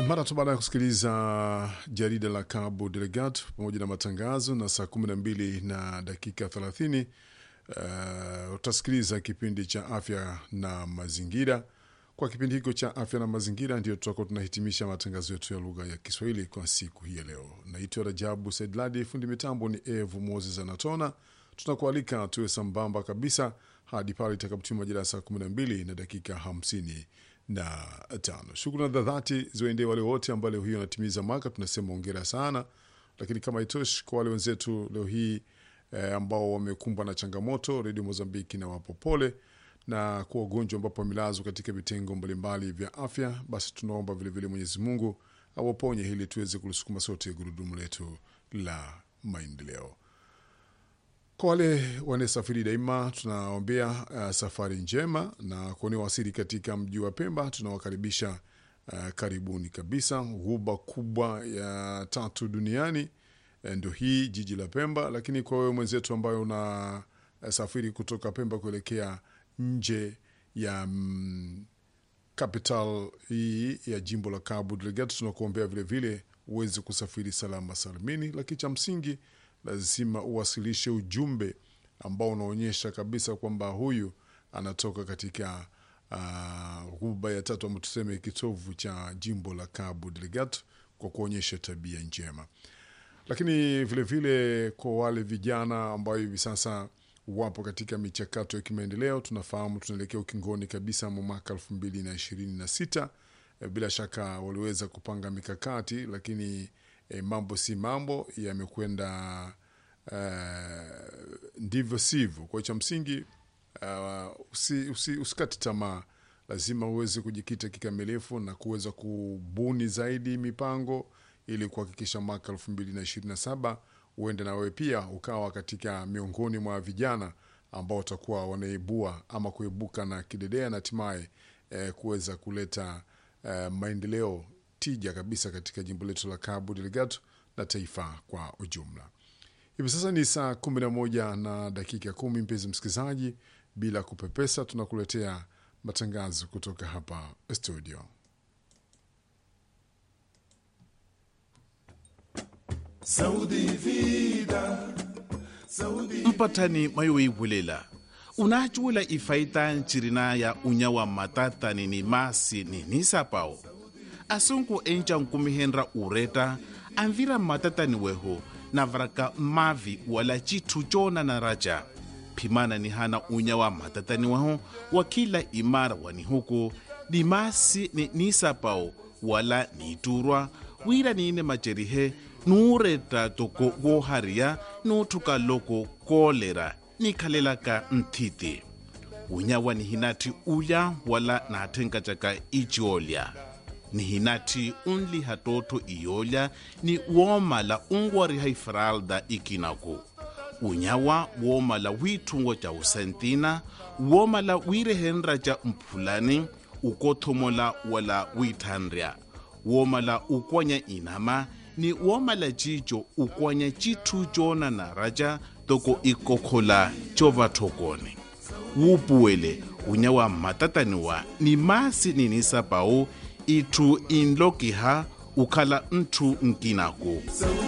Mara tu baada ya kusikiliza jarida la Cabo Delgado pamoja na matangazo na saa 12 na dakika 30, utasikiliza kipindi cha afya na mazingira. Kwa kipindi hiko cha afya na mazingira ndio tutakuwa tunahitimisha matangazo yetu ya lugha ya Kiswahili kwa siku hii ya leo. Naitwa Rajabu Saidladi, fundi mitambo ni Evu Moses Anatona. Tunakualika tuwe sambamba kabisa hadi pale itakapotimia majira ya saa 12 na dakika 55. Shukrani za dhati ziwaendee wale wote ambao leo hii wanatimiza mwaka, tunasema hongera sana. Lakini kama itoshi kwa wale wenzetu leo hii ambao wamekumbwa na changamoto, Radio Mozambiki na wapo pole, na kwa wagonjwa ambao wamelazwa katika vitengo mbalimbali vya afya, basi tunaomba vile vile Mwenyezi Mungu awaponye ili tuweze kulisukuma sote gurudumu letu la maendeleo. Kwa wale wanasafiri daima tunaombea safari njema, na kwa wasili katika mji wa Pemba tunawakaribisha karibuni kabisa. Ghuba kubwa ya 3 duniani ndio hii jiji la Pemba. Lakini kwa wewe mwenzetu ambaye una safiri kutoka Pemba kuelekea nje ya capital hii ya jimbo la Cabo Delgado, tunakuombea vile vile uweze kusafiri salama salimini. Lakini cha msingi lazima uwasilishe ujumbe ambao unaonyesha kabisa kwamba huyu anatoka katika ghuba ya 3 ama tuseme kitovu cha jimbo la Cabo Delgado, kwa kuonyesha tabia njema. Lakini vile vile kwa wale vijana ambao hivi sasa wapo katika michakato ya kimaendeleo, tunafahamu tunaelekea ukingoni kabisa mwa mwaka 2026. Bila shaka waliweza kupanga mikakati, lakini mambo si mambo yamekwenda ndivyo sivyo. Kwa cha msingi usikate tamaa, lazima uweze kujikita kikamilifu na kuweza kubuni zaidi mipango ili kuhakikisha mwaka 2027 uende na wewe pia ukawa katika miongoni mwa vijana ambao watakuwa wanaibua ama kuibuka na kidedea na hatimaye kuweza kuleta maendeleo tija kabisa katika jimbo letu la Cabo Delgado na taifa kwa ujumla. Hivi sasa ni saa 11 na dakika 10, mpenzi msikilizaji, bila kupepesa tunakuletea matangazo kutoka hapa studio. Saudi vida, Saudi mpatani mayoi bulela unachula ifaita nchirina ya unyawa matata ni masi ni nisapao asunku encha nkumihenra ureta anvira matata ni weho na varaka mavi wala chitu chona na raja pimana ni hana unyawa matata ni weho wakila imara wani huku ni masi ni nisapao wala niturwa wira niine macherihe nureta toko goharia nutuka loko kolera nikalelaka ntiti unyawa ni hinati uya wala natenga chaka ichiolya ni hinati unli hatoto iyolya ni womala ungwari haifralda ikinaku unyawa womala witungo cha usentina womala wirehenra cha mpulani ukothomola wala withandria womala ukwanya inama ni womala chicho ukwanya chitu chona na raja toko ikokhola chova thokone wupuwele unyawa matataniwa ni masi ninisapao itu inlokiha ukhala ntu nkinako.